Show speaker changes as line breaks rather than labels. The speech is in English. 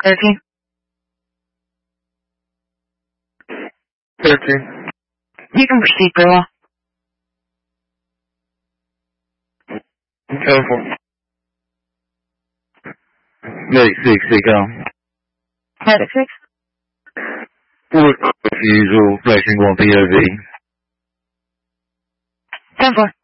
13.
13.
You can proceed, Brewer.
10-4. Medic 6, Eco.
Medic 6.
Forward refusal, flashing 1 POV.
10-4.